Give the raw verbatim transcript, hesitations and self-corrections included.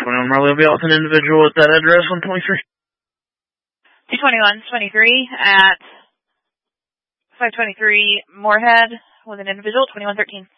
twenty-one Marley will be out with an individual at that address, one twenty-three. two twenty-one twenty-three at five twenty-three Moorhead with an individual, twenty-one thirteen.